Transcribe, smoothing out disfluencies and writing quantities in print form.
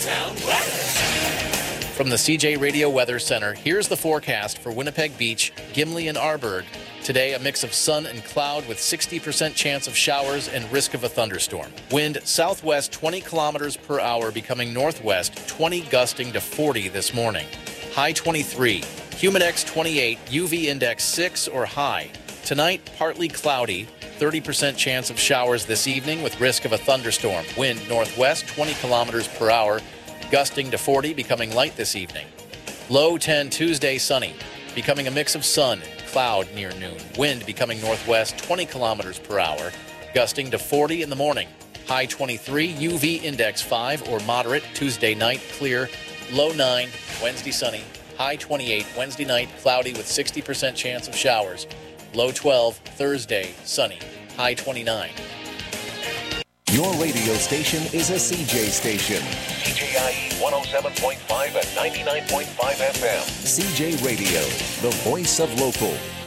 From the CJ Radio Weather Center, here's the forecast for Winnipeg Beach, Gimli, and Arborg. Today, a mix of sun and cloud with 60% chance of showers and risk of a thunderstorm. Wind southwest 20 kilometers per hour, becoming northwest 20, gusting to 40 this morning. High 23. Humidex 28, UV index 6 or high. Tonight, partly cloudy. 30% chance of showers this evening with risk of a thunderstorm. Wind northwest 20 kilometers per hour, gusting to 40, becoming light this evening. Low 10 Tuesday, sunny, becoming a mix of sun and cloud near noon. Wind becoming northwest 20 kilometers per hour, gusting to 40 in the morning. High 23, UV index 5 or moderate. Tuesday night, clear. Low 9, Wednesday sunny. High 28, Wednesday night, cloudy with 60% chance of showers. Low 12, Thursday, sunny. High 29. Your radio station is a CJ station. CJIE 107.5 and 99.5 FM. CJ Radio, the voice of local.